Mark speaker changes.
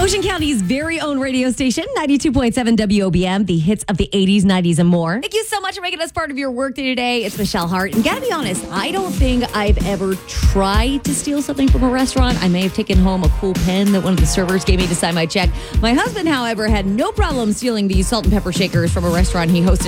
Speaker 1: Ocean County's very own radio station, 92.7 WOBM, the hits of the 80s, 90s, and more. Thank you so much for making us part of your workday today. It's Michelle Hart. And gotta be honest, I don't think I've ever tried to steal something from a restaurant. I may have taken home a cool pen that one of the servers gave me to sign my check. My husband, however, had no problem stealing these salt and pepper shakers from a restaurant he hosted